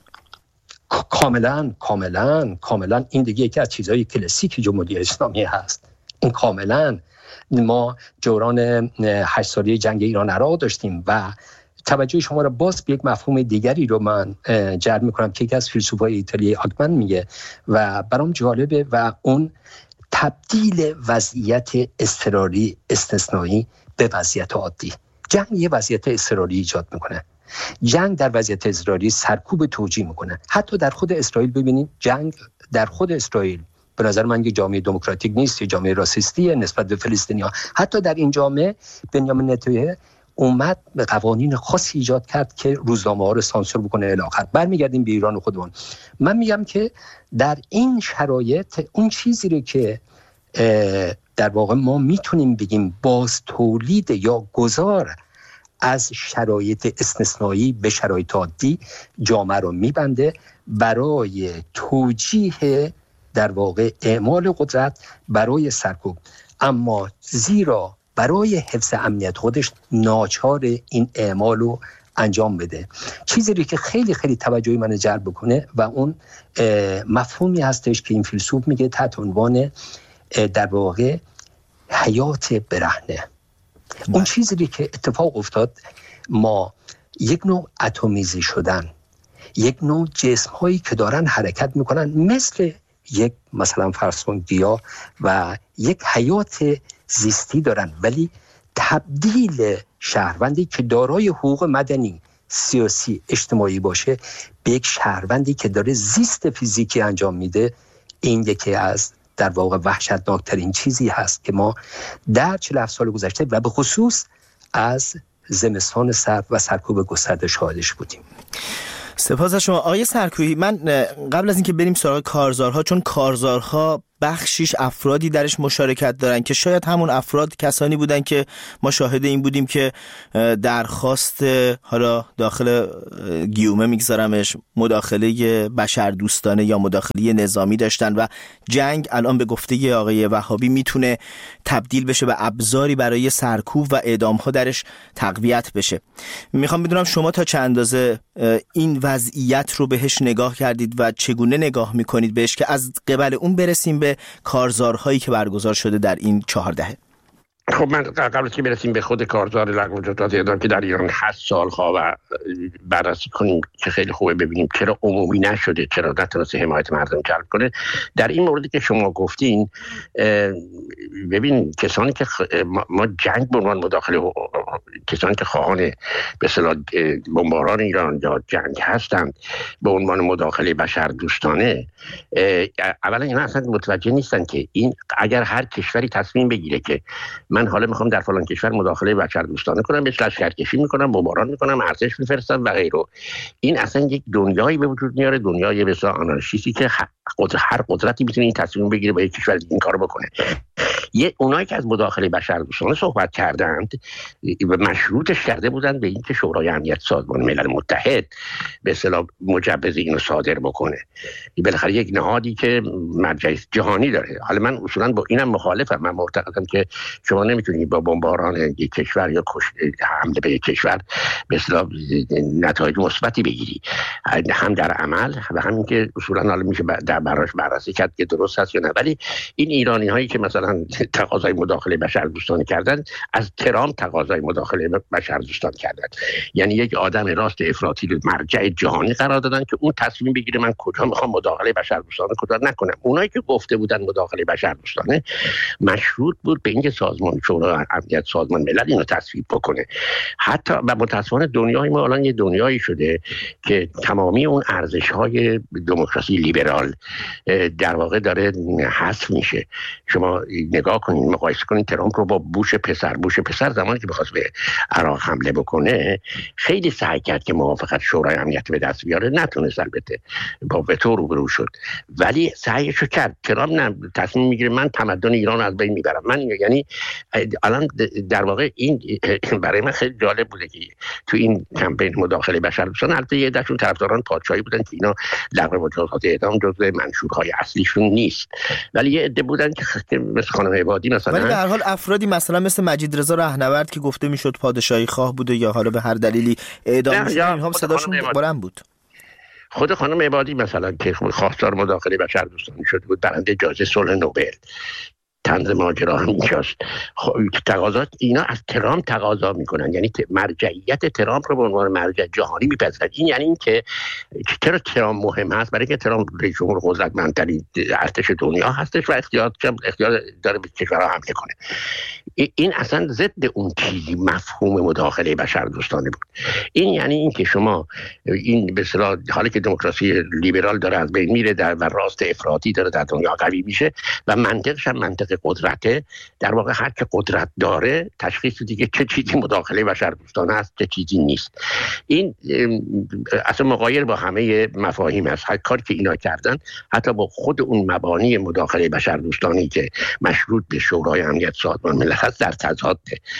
کاملا این دیگه یکی از چیزهای کلاسیک جمهوری اسلامی هست. این کاملا ما دوران 8 ساله جنگ ایران عراق داشتیم و توجه شما را باز به یک مفهوم دیگری رو من جلب میکنم که یکی از فیلسوفای ایتالیایی آگمن میگه و برام جالبه و اون تبدیل وضعیت اضطراری استثنایی به وضعیت عادی. جنگ یه وضعیت اضطراری ایجاد میکنه. جنگ در وضعیت اضطراری سرکوب توجیه میکنه. حتی در خود اسرائیل ببینید، جنگ در خود اسرائیل به نظر من یک جامعه دموکراتیک نیست، یک جامعه راسیستیه نسبت به فلسطینی‌ها. حتی در این جامعه بنیامین نتانیاهو اومد به قوانین خاصی ایجاد کرد که روزنامه‌ها رو سانسور بکنه الی آخر. برمیگردیم به ایران خودمون. من میگم که در این شرایط اون چیزی رو که در واقع ما میتونیم بگیم باز تولید یا گذار از شرایط استثنایی به شرایط عادی جامعه رو میبنده برای توجیه در واقع اعمال قدرت برای سرکوب، اما زیرا برای حفظ امنیت خودش ناچار این اعمال رو انجام بده. چیزی که خیلی خیلی توجه من جلب بکنه و اون مفهومی هستش که این فیلسوف میگه تحت عنوان در واقع حیات برهنه. اون چیزی که اتفاق افتاد، ما یک نوع اتمیزی شدن، یک نوع جسم هایی که دارن حرکت میکنن مثل
یک مثلا فرض کن گیاه و یک حیات زیستی دارن، ولی تبدیل شهروندی که دارای حقوق مدنی، سیاسی، اجتماعی باشه به یک شهروندی که داره زیست فیزیکی انجام میده، این یکی از در واقع وحشتناکترین چیزی هست که ما در 47 سال گذشته و به خصوص از زمستان سرد و سرکوب گسترده شاهدش بودیم.
سپاس از شما آقای سرکویی. من قبل از اینکه بریم سراغ کارزارها، چون کارزارها بخشیش افرادی درش مشارکت دارن که شاید همون افراد کسانی بودن که ما شاهد این بودیم که درخواست، حالا داخل گیومه میگذارمش، مداخله بشردوستانه یا مداخله نظامی داشتن و جنگ الان به گفته آقای وهابی میتونه تبدیل بشه به ابزاری برای سرکوب و اعدام‌ها درش تقویت بشه. میخوام بدونم شما تا چه اندازه این وضعیت رو بهش نگاه کردید و چگونه نگاه میکنید بهش که از قبل اون برسیم به کارزارهایی که برگزار شده در این 4 دهه.
خب من قبل از که برسیم به خود کارزار لغو جزئیات اعدام که در ایران هست سالها و بررسی کنیم که خیلی خوبه ببینیم چرا عمومی نشده، چرا نتونسته حمایت مردم جلب کنه. در این موردی که شما گفتین، ببین کسانی که ما جنگ به عنوان مداخله، کسانی که خواهان به اصطلاح بمباران ایران یا جنگ هستند به عنوان مداخله بشردوستانه، اولا اینا اصلا متوجه نیستن که این اگر هر کشوری تصمیم بگیره که من حالا میخوام در فلان کشور مداخله بشردوستانه کنم، بهش لشکرکشی میکنم، بمباران میکنم، ارتش میفرستم و غیره، این اصلا یک دنیایی به وجود میاره، دنیای بسیار آنارشیستی که هر قدرتی میتونه این تصمیم بگیره با یک کشور این کارو بکنه. اونایی که از مداخله بشردوستانه صحبت کردند و مشروطش کرده بودند به اینکه شورای امنیت سازمان ملل متحد به اصطلاح مجوز اینو صادر بکنه. بالاخره یک نهادی که مرجع جهانی داره. حالا من اصولا با اینم مخالفم. من معتقدم که شما نمیتونید با بمباران یک کشور یا حمله به یک کشور به اصطلاح نتایج مثبتی بگیری، هم در عمل و همین که اصولا حالا میشه در براش بررسی کرد که درست هست یا نه. ولی این ایرانی هایی که مثلا تقاضای مداخله بشردوستانه کردن، از ترامپ تقاضای مداخله بشردوستانه کردن، یعنی یک آدم راست افراطی رو مرجع جهانی قرار دادن که اون تصمیم بگیره من کجا میخوام مداخله بشردوستانه کجا نکنم. اونایی که گفته بودن مداخله بشردوستانه مشروط بود به اینکه سازمان شورای امنیت سازمان ملل اینو تصویب بکنه. حتی و متأسفانه دنیای ما الان یه دنیایی شده که تمامی اون ارزش‌های دموکراسی لیبرال در واقع داره حذف میشه. شما نگاه کنید، مقایسه کنید ترامپ رو با بوش پسر زمانی که بخواست به عراق حمله بکنه خیلی سعی کرد که موافقت شورای امنیت به دست بیاره، نتونست، البته با وتو روبرو شد، ولی سعیشو کرد. ترامپ نه، تصمیم میگیره من تمدن ایران رو از بین میبرم. من یعنی الان در واقع این برای من خیلی جالب بوده که تو این کمپین مداخله بشردوستانه البته یه دشون طرفداران پادشاهی بودن که اینا لغو مجازات اعدام جزو منشورهای اصلیشون نیست، ولی یه عده بودن که مثل خانم عبادی مثلا،
ولی در حال افرادی مثلا مثل مجید رضا رهنورد که گفته میشد پادشاهی خواه بوده یا حالا به هر دلیلی اعدام شده، اینها صداشون بلند بود.
خود خانم عبادی مثلا که خواستار مداخله بشردوستانه شده بود، برنده جایزه صلح نوبل، طنز ماجرا هم اینجاست. تقاضات اینا از ترامپ تقاضا میکنن، یعنی مرجعیت ترامپ رو به عنوان مرجع جهانی میپذیرن. این یعنی این که چرا ترامپ مهم هست؟ برای که ترامپ رئیس جمهور قدرتمندترین ارتش دنیا هستش و اختیار داره به کشورها حمله کنه. این اصلا ضد اون چیزی مفهوم مداخله بشردوستانه بود. این یعنی این که شما این به اصطلاح حالی که دموکراسی لیبرال داره از بین میره و راست افراطی داره در دنیا قوی میشه و منطقش هم منطق قدرته، در واقع هر که قدرت داره تشخیص دیگه چه چیزی مداخله بشردوستانه است چه چیزی نیست. این اصلا مغایر با همه مفاهیم است. هر کاری که اینا کردن حتی با خود اون مبانی مداخله بشردوستانی که مشروط به شورای امنیت سازمان ملل هست در تضاد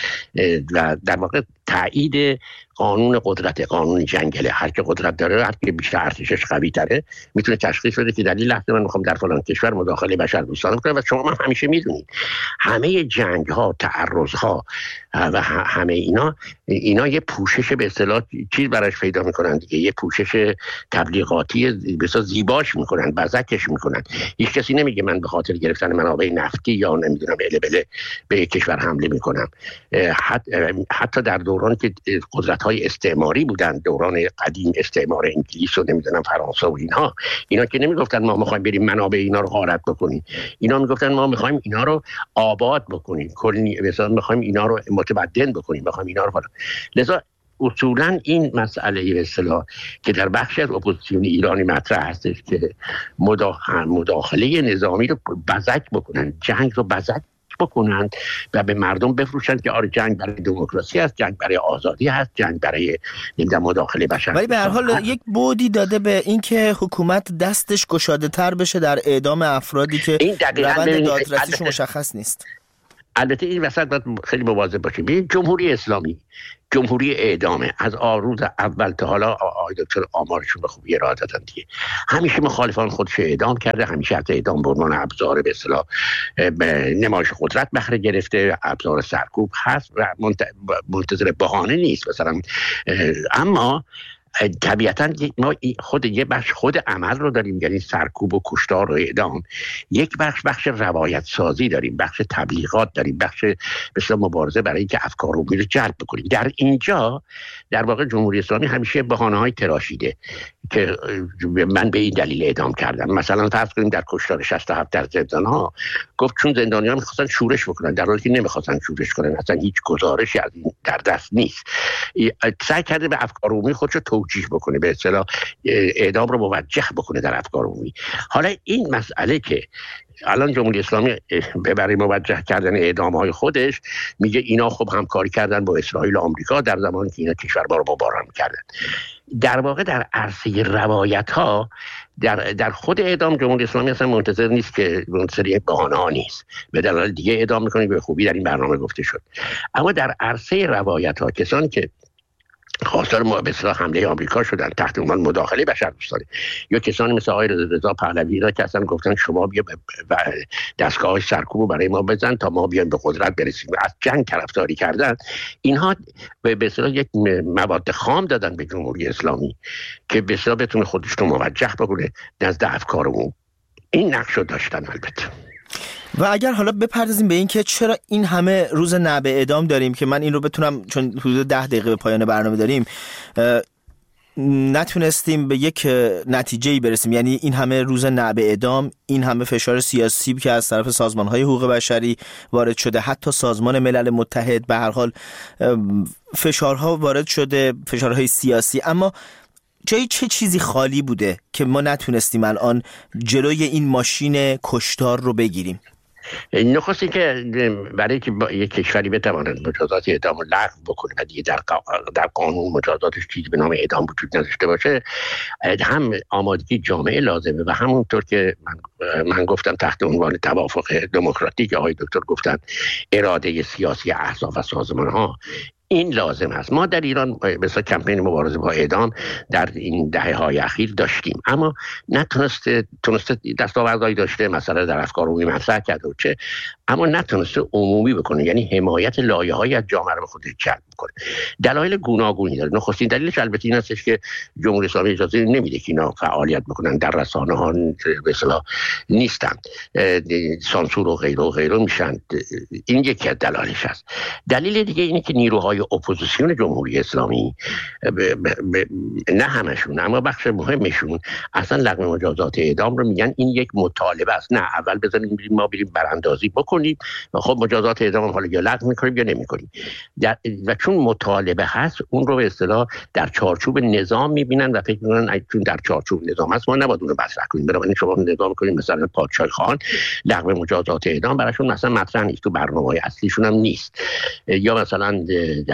و در واقع تایید قانون قدرت، قانون جنگله. هر که قدرت داره، هر که بیشتر ارتشش قوی تره میتونه تشخیص بده که در این لحظه من میخوام در فلان کشور مداخله بشردوستانه کنم. و شما هم همیشه میدونید همه جنگ ها، تعرض ها و همه اینا یه پوشش به اصطلاح چیز براش پیدا میکنن دیگه، یه پوشش تبلیغاتی بسیار زیباش میکنن، بزکش میکنن. هیچ کسی نمیگه من به خاطر گرفتن منابع نفتی یا نمیدونم بله به کشور حمله میکنم. حتی در دوران که قدرت‌های استعماری بودن، دوران قدیم استعمار انگلیس و نمیدونم فرانسه و اینا که نمیگفتن ما میخوایم بریم منابع اینا رو غارت بکنیم، اینا میگفتن ما میخوایم اینا رو آباد بکنیم، کلی مثلا میخوایم اینا رو متمدن بکنیم، میخوایم اینا رو فلان. لذا اصولا این مسئله به اصطلاح که در بخش از اپوزیسیون ایرانی مطرح هستش که مداخله نظامی رو بزک بکنن، جنگ رو بزک بکنن و به مردم بفروشن که آره جنگ برای دموکراسی است، جنگ برای آزادی هست، جنگ برای مداخله بشر.
ولی به هر حال یک بعدی داده به اینکه حکومت دستش گشاده تر بشه در اعدام افرادی که روند دادرسیش مشخص نیست.
البته این وسط باید خیلی مواظب باشیم. ببین جمهوری اسلامی جمهوری اعدامه، از روز اول تا حالا آقای دکتر آمارشون به خوبی ارائه دادن دیگه، همیشه مخالفان خودش اعدام کرده، همیشه از اعدام به عنوان ابزار به اصطلاح نمایش قدرت بهره گرفته، ابزار سرکوب هست و منتظر بهانه نیست مثلا. اما طبیعتا ما خود عمل رو داریم، یعنی سرکوب و کشتار و اعدام. یک بخش روایت سازی داریم، بخش تبلیغات داریم، بخش مثلا مبارزه برای اینکه افکار عمومی رو جلب بکنیم. در اینجا در واقع جمهوری اسلامی همیشه بهانه‌های تراشیده که من به این دلیل اعدام کردم. مثلا فرض کنیم در کشتار 67 در زندان‌ها گفت چون زندانیان می‌خواستن شورش بکنن، در حالی که نمی‌خواستن شورش کنن، اصلا هیچ گزارشی از این در دست نیست. سعی کرده به افکار عمومی خودش رو توجیه بکنه، به اصطلاح اعدام رو موجه بکنه در افکار عمومی. حالا این مسئله که الان جمهوری اسلامی برای موجه کردن اعدام‌های خودش میگه اینا خب همکاری کردن با اسرائیل و آمریکا در زمانی که اینا کشور ما رو بمباران کردن. در واقع در عرصه روایت‌ها در خود اعدام جمهوری اسلامی اصلا منتظر نیست که منتظر یک بهانه‌ها نیست، به دلایل دیگه اعدام می‌کنه، به خوبی در این برنامه گفته شد. اما در عرصه روایت‌ها کسانی که خواستار به اصطلاح حمله آمریکا شدن تحت عنوان مداخله بشردوستانه، یا کسانی مثل آقای رضا پهلوی را که اصلا گفتن شما بیا دستگاه سرکوب رو برای ما بزن تا ما بیایم به قدرت برسیم، از جنگ طرفداری کردن، اینها به اصطلاح یک مواد خام دادن به جمهوری اسلامی که به اصطلاح بتونه خودش رو موجه بکنه نزد افکارمون. این نقش رو داشتن. البته
و اگر حالا بپردازیم به این که چرا این همه روز نعب اعدام داریم، که من این رو بتونم چون حدود 10 دقیقه به پایان برنامه داریم نتونستیم به یک نتیجه‌ای برسیم، یعنی این همه روز نعب اعدام، این همه فشار سیاسی که از طرف سازمان‌های حقوق بشری وارد شده، حتی سازمان ملل متحد، به هر حال فشارها وارد شده، فشارهای سیاسی، اما چه چیزی خالی بوده که ما نتونستیم الان جلوی این ماشین کشتار رو بگیریم؟
نخستی که برای که یک کشوری بتواند مجازات اعدام رو لغو بکنه و دیگه در قانون مجازاتش چیزی به نام اعدام وجود نداشته باشه، هم آمادگی جامعه لازمه و همونطور که من گفتم تحت عنوان توافق دموکراتیک، آقای دکتر گفتن اراده سیاسی احزاب و سازمان‌ها، این لازم است. ما در ایران مثلا کمپین مبارزه با اعدام در این دهه‌های اخیر داشتیم، اما نتونسته دستاوردهایی داشته، مثلا در افکار عمومی مطرح کرده و چه، اما نتونسته عمومی بکنه، یعنی حمایت لایه‌هایی از جامعه رو به خودش جلب کنه. دلایل گوناگونی داره. نخستین دلیلش البته این هستش که جمهوری اسلامی اجازه نمیده که اینا فعالیت بکنن، در رسانه‌ها به اصطلاح نیستن، سانسور و غیره میشن. این یکی از دلایلش است. دلیل دیگه اینه که نیروهای اپوزیسیون جمهوری اسلامی نه همشون اما بخش مهمشون اصلا لغو مجازات اعدام رو میگن این یک مطالبه است. نه، اول بزنیم ما بریم براندازی بکنیم و خب مجازات اعدام حالا یا لغو میکنیم یا نمیکنیم، و چون مطالبه هست اون رو به اصطلاح در چارچوب نظام میبینن و فکر میکنن چون در چارچوب نظام هست ما نباید اون رو مطرح کنیم. بنابراین شما نظام کنیم مثلا پادشاه خان لغو مجازات اعدام براشون مثلا مطرح نیست، تو برنامه‌های اصلیشون هم نیست، یا مثلا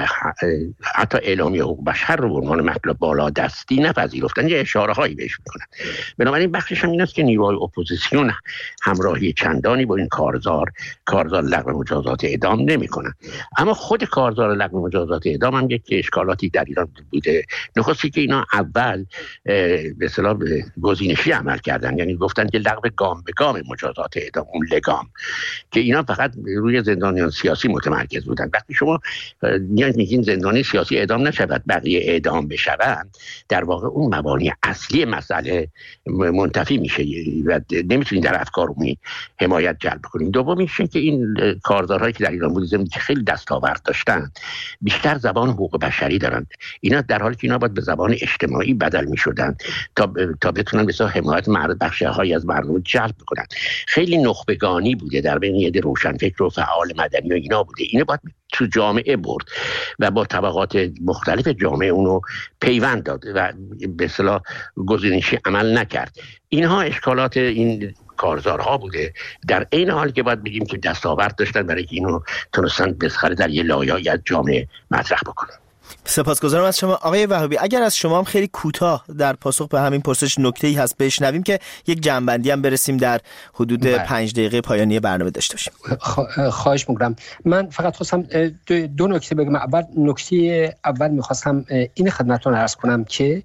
حتی اعلامیه حقوق بشر رو به عنوان مطلب بالا دستی نپذیرفتن، یه اشاره هایی بهش میکنن. بنابراین بخشش هم این است که نیروهای اپوزیسیون همراهی چندانی با این کارزار لغو مجازات اعدام نمیکنن. اما خود کارزار لغو مجازات اعدام هم یک اشکالاتی در ایران بوده. نخستی که اینا اول به اصطلاح گزینشی عمل کردن، یعنی گفتن که لغو گام به گام مجازات اعدام، اون لگام، که اینا فقط روی زندانیان سیاسی متمرکز بودن. وقتی شما میاد میگین زندانی سیاسی اعدام نشود بقیه اعدام بشوند، در واقع اون مبانی اصلی مسئله منتفی میشه و نمیتونید در افکار عمومی حمایت جلب کنید. دوم میشه که این کارزارهایی که در ایران بودیزم که خیلی دستاورد داشتن بیشتر زبان حقوق بشری دارن، اینا در حالی که اینا باید به زبان اجتماعی بدل میشدن تا بتونن مثلا حمایت بخش‌هایی از مردم جلب کنن. خیلی نخبگانی بوده در بین یه روشنفکر و فعال مدنی و اینا بوده، اینو باید تو جامعه برد و با طبقات مختلف جامعه اونو پیوند داد و به اصطلاح گزینشی عمل نکرد. اینها اشکالات این کارزارها بوده، در این حال که باید بگیم که دستاورد داشتن برای که اینو تونستن بسخره در یه لایه‌ای از جامعه مطرح بکنن.
سپاسگزارم از شما آقای وهابی. اگر از شما هم خیلی کوتاه در پاسخ به همین پرسش نکته‌ای هست بشنویم که یک جمع‌بندی هم برسیم در حدود 5 دقیقه پایانی برنامه داشته باشیم.
خواهش می‌کنم. من فقط خواستم دو نکته بگم. نکته اول می‌خواستم این خدمتتون عرض کنم که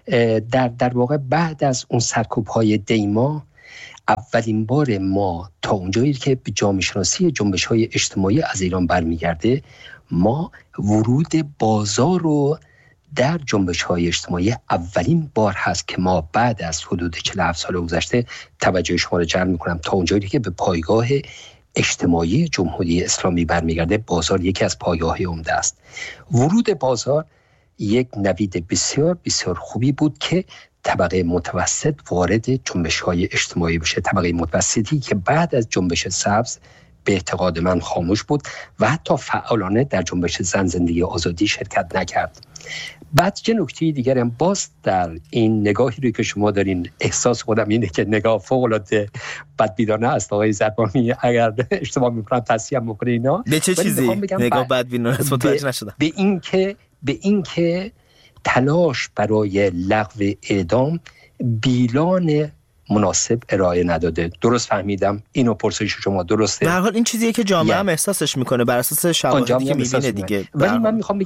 در واقع بعد از اون سرکوب‌های دیما اولین بار ما تا اونجایی که به جامعه شناسی جنبش‌های اجتماعی از ایران برمیگرده، ما ورود بازار رو در جنبش‌های اجتماعی اولین بار هست که ما بعد از حدود 47 سال گذشته توجه شما رو جلب می‌کنم تا اونجایی که به پایگاه اجتماعی جمهوری اسلامی برمیگرده. بازار یکی از پایه‌های عمده است. ورود بازار یک نوید بسیار بسیار خوبی بود که طبقه متوسط وارد جنبش‌های اجتماعی بشه، طبقه متوسطی که بعد از جنبش سبز به اعتقاد من خاموش بود و حتی فعالانه در جنبش زن زندگی آزادی شرکت نکرد. بعد چه نکته دیگری هم باز در این نگاهی رو که شما دارین، احساس خودم اینه که نگاه فوق‌العاده بدبینانه است آقای زربانی، اگر اشتباه می‌کنم تصحیح می‌کنه اینا.
به چه چیزی نگاه بدبینانه است؟ متوجه نشدم.
به اینکه تلاش برای لغو اعدام بیلان مناسب ارائه نداده. درست فهمیدم؟ اینو پرسش شما درسته؟
به هر حال این چیزیه که جامعه هم احساسش میکنه بر اساس شواهدی که میبینه دیگه.
ولی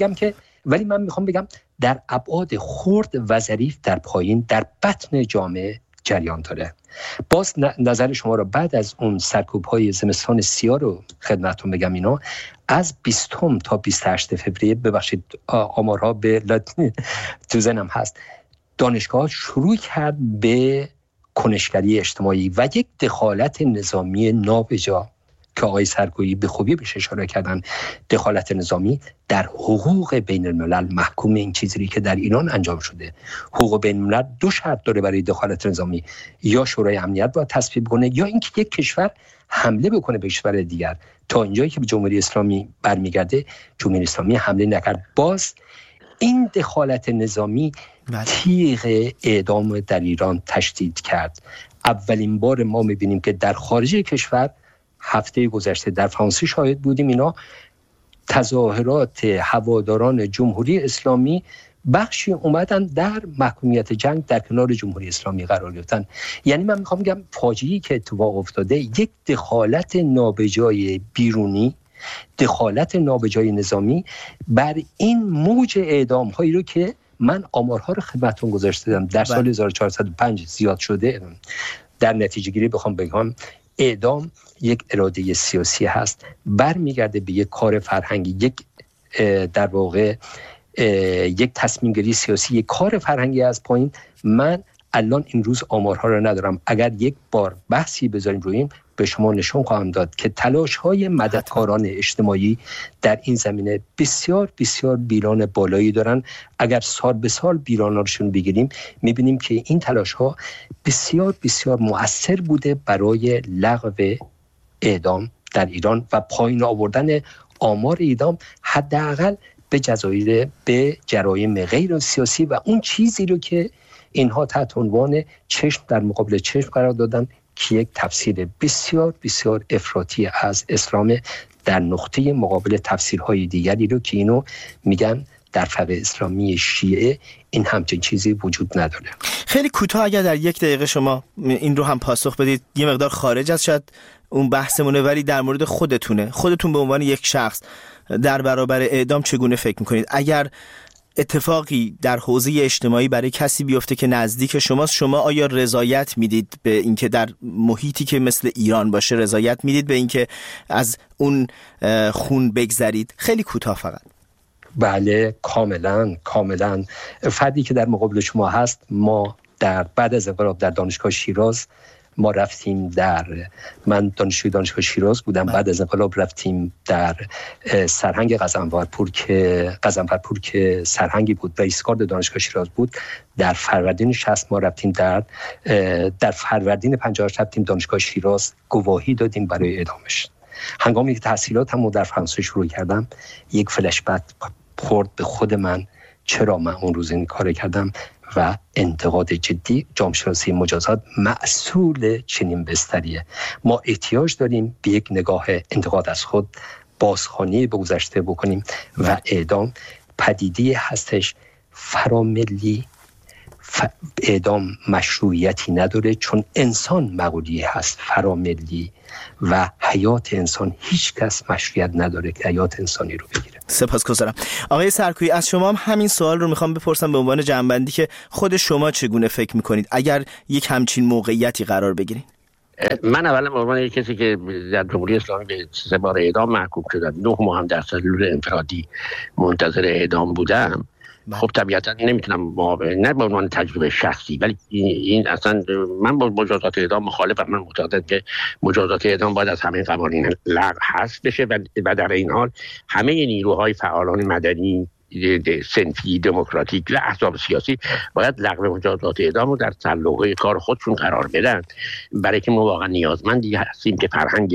من میخوام بگم در ابعاد خرد و ظریف در پایین در بطن جامعه جریان داره. باز نظر شما رو بعد از اون سرکوب‌های زمستان سیاه رو خدمتتون بگم. اینا از 20 تا 28 فوریه، ببخشید آمارها به تو ذهنم هست، دانشگاه شروع کرد به کنشگری اجتماعی و یک دخالت نظامی نابجا که آقای سرکویی به خوبی بهش اشاره کردن. دخالت نظامی در حقوق بین الملل محکوم این چیزی که در ایران انجام شده. حقوق بین الملل دو شرط داره برای دخالت نظامی، یا شورای امنیت باید تصویب کنه یا اینکه یک کشور حمله بکنه به کشور دیگر. تا اینجایی که به جمهوری اسلامی برمیگرده، جمهوری اسلامی حمله نکرد. باز این دخالت نظامی تیغ اعدام در ایران تشدید کرد. اولین بار ما می‌بینیم که در خارج کشور، هفته گذشته در فرانسه شاهد بودیم، اینا تظاهرات هواداران جمهوری اسلامی بخشی اومدن در محکومیت جنگ در کنار جمهوری اسلامی قرار گرفتن. یعنی من میخوام بگم فاجعه‌ای که اتفاق افتاده یک دخالت نابجای بیرونی، دخالت نابجای نظامی بر این موج اعدام هایی رو که من آمارها رو خدمتتون گذاشتم در سال 1405 زیاد شده. در نتیجه گیری بخوام بگم اعدام یک اراده سیاسی هست، برمیگرده به یک کار فرهنگی، یک در واقع یک تصمیم گیری سیاسی، یک کار فرهنگی از پایین. من الان این روز آمارها رو ندارم، اگر یک بار بحثی بذاریم روی این به شما نشون خواهم داد که تلاش‌های مددکاران اجتماعی در این زمینه بسیار بسیار بیران بالایی دارن. اگر سال به سال بیرانشون بگیریم می‌بینیم که این تلاش‌ها بسیار بسیار مؤثر بوده برای لغو اعدام در ایران و پایین آوردن آمار اعدام حداقل به جرایم غیر سیاسی و اون چیزی رو که اینها تحت عنوان چشم در مقابل چشم قرار دادن که یک تفسیر بسیار بسیار افراطی از اسلام در نقطه مقابل تفسیرهای دیگری رو که اینو میگن در فقه اسلامی شیعه این همچین چیزی وجود نداره.
خیلی کوتاه اگر در 1 دقیقه شما این رو هم پاسخ بدید، یه مقدار خارج از شاید اون بحثمونه ولی در مورد خودتون به عنوان یک شخص در برابر اعدام چگونه فکر میکنید؟ اگر اتفاقی در حوزه اجتماعی برای کسی بیفته که نزدیک شماست، شما آیا رضایت میدید به اینکه در محیطی که مثل ایران باشه رضایت میدید به اینکه از اون خون بگذرید؟ خیلی کوتاه فقط.
بله کاملا فردی که در مقابل شما هست، ما بعد از انقلاب در دانشگاه شیراز ما رفتیم من دانشجوی دانشگاه شیراز بودم. بعد از انقلاب رفتیم در سرهنگ قزنفرپور که سرهنگی بود و ایستگاه دانشگاه شیراز بود. در فروردین 60 ما رفتیم در فروردین 58 رفتیم دانشگاه شیراز، گواهی دادیم برای اعدامش. هنگامی که تحصیلاتمو در فرانسه شروع کردم، یک فلش بک خورد به خود من، چرا من اون روز این کار کردم و انتقاد جدی. جامعه شناسی مجازات مسئول چنین بستریه. ما احتیاج داریم به یک نگاه انتقاد از خود، بازخوانی به گذشته بکنیم و اعدام پدیده هستش فراملی. اعدام مشروعیتی نداره چون انسان مقولی هست فراملی و حیات انسان، هیچ کس مشروعیت نداره که حیات انسانی رو بگیره.
سپاسگزارم. آقای سرکویی، از شما هم همین سوال رو میخوام بپرسم به عنوان جنبندی که خود شما چگونه فکر میکنید اگر یک همچین موقعیتی قرار بگیرید؟
من اولا به عنوان یک کسی که در جمهوری اسلامی به 3 بار اعدام محکوم شدم، 9 ماه هم در سلول انفرادی منتظر اعدام بودم، خب طبیعتا نمیتونم نه به عنوان تجربه شخصی، ولی این اصلا من با مجازات اعدام مخالفم. من معتقدم که مجازات اعدام باید از همه قوانین لغو حذف بشه و در این حال همه نیروهای فعالان مدنی، صنفی، دموکراتیک و احزاب سیاسی باید لغو مجازات اعدام رو در سلوحه کار خودشون قرار بدن، برای که ما واقعا نیازمندی هستیم که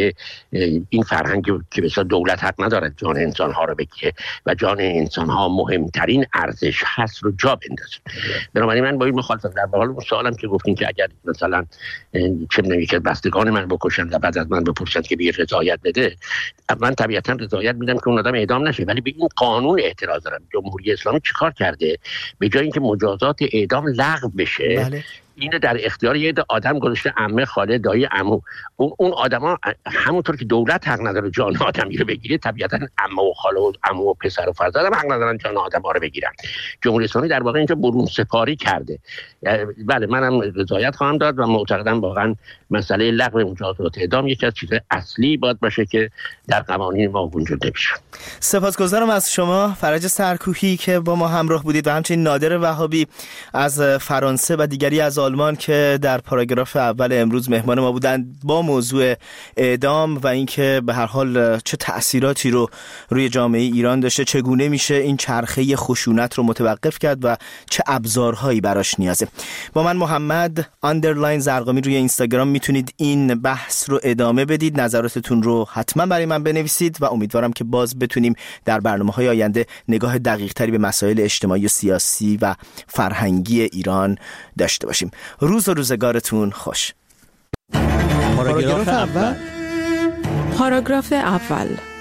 این فرهنگ که بسیار دولت حق ندارد جان انسان‌ها رو بگیره و جان انسان‌ها مهمترین ارزش هست رو جا بندازه. بنابراین من با این مخالفم. در واقع اون سوالم که گفتین که اگر مثلا چه می‌دونم که بستگان من بکشن و بعد از من بپرسن که به رضایت بده، من طبیعتا رضایت میدم که اون آدم اعدام نشه، ولی به این قانون اعتراض دارم. جمهوری اسلامی چیکار کرده؟ به جای اینکه مجازات اعدام لغو بشه، بله، اینو در اختیار یه آدم گذاشته، عمه، خاله، دایی، عمو. اون آدما همونطور که دولت حق نداره جان آدمی رو بگیره، طبیعتا عمه و خاله و عمو و پسر و فرزند هم حق ندارن جان آدم‌ها رو بگیرن. جمهوری اسلامی در واقع اینجا برون سپاری کرده. بله، منم رضایت خواهم داد و معتقدم واقعا مسئله لغو مجازات اعدام یکی از چیزهای اصلی باید باشه که در قوانین ما وجود نمیشه.
سپاسگزارم از شما فرج سرکوهی که با ما همراه بودید و همچنین نادر وهابی از فرانسه و دیگری از آلمان که در پاراگراف اول امروز مهمان ما بودند با موضوع اعدام و اینکه به هر حال چه تأثیراتی رو روی جامعه ایران داشته، چگونه میشه این چرخه خشونت رو متوقف کرد و چه ابزارهایی براش نیازه. با من محمد _زرقامی روی اینستاگرام میتونید این بحث رو ادامه بدید، نظراتتون رو حتما برای من بنویسید و امیدوارم که باز بتونیم در برنامه‌های آینده نگاه دقیق‌تری به مسائل اجتماعی و سیاسی و فرهنگی ایران داشته باشیم. روز و روزگارتون خوش.
پاراگراف اول